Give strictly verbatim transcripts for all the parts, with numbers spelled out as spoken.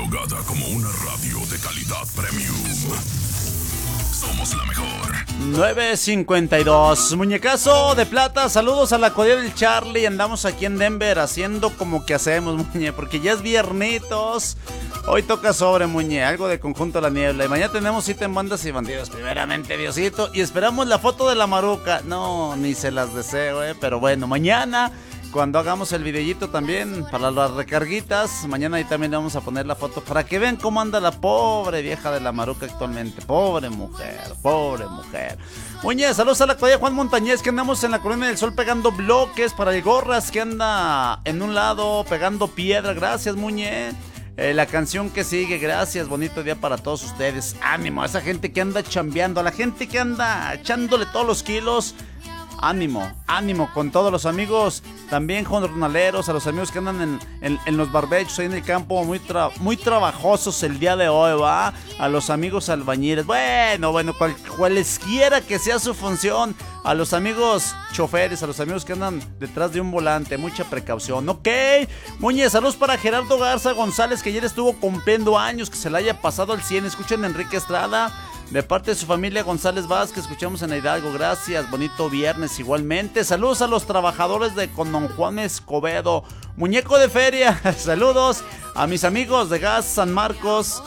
catalogada como una radio de calidad premium. Somos la mejor. nueve cincuenta y dos. Muñecazo de plata, saludos a la cuadrilla del Charlie. Andamos aquí en Denver haciendo como que hacemos, muñe, porque ya es viernitos. Hoy toca sobre, muñe, algo de Conjunto La Niebla. Y mañana tenemos cita en Bandas y Bandidos, primeramente Diosito. Y esperamos la foto de la Maruca. No, ni se las deseo, eh. Pero bueno, mañana, cuando hagamos el videíto también para las recarguitas, mañana ahí también le vamos a poner la foto para que vean cómo anda la pobre vieja de la Maruca actualmente. Pobre mujer, pobre mujer. Muñe, saludos a la cuadrilla Juan Montañez, que andamos en la Colonia del Sol pegando bloques para el Gorras, que anda en un lado pegando piedra. Gracias, Muñe. Eh, la canción que sigue, gracias, bonito día para todos ustedes. Ánimo a esa gente que anda chambeando, a la gente que anda echándole todos los kilos. Ánimo, ánimo con todos los amigos, también jornaleros, a los amigos que andan en, en, en los barbechos ahí en el campo, muy, tra muy trabajosos el día de hoy, va. A los amigos albañiles, bueno, bueno, cual cualesquiera que sea su función. A los amigos choferes, a los amigos que andan detrás de un volante, mucha precaución, ok. Muñe, saludos para Gerardo Garza González, que ayer estuvo cumpliendo años, que se le haya pasado al cien. Escuchen a Enrique Estrada, de parte de su familia González Vázquez, escuchamos en Hidalgo, gracias, bonito viernes igualmente. Saludos a los trabajadores de con Don Juan Escobedo, muñeco de feria, saludos a mis amigos de Gas San Marcos,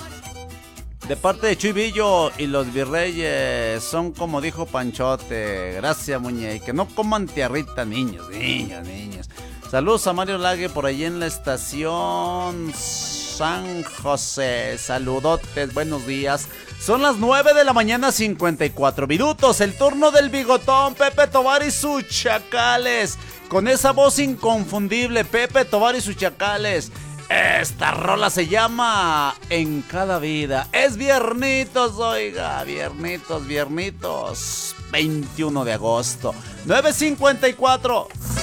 de parte de Chuivillo y los virreyes, son como dijo Panchote, gracias, muñe, y que no coman tierrita, niños, niños, niños. Saludos a Mario Lague por ahí en la estación San José, saludotes, buenos días. Son las nueve de la mañana, cincuenta y cuatro minutos. El turno del bigotón, Pepe Tobar y sus chacales. Con esa voz inconfundible, Pepe Tobar y sus chacales. Esta rola se llama En Cada Vida. Es viernitos, oiga, viernitos, viernitos. veintiuno de agosto, nueve cincuenta y cuatro.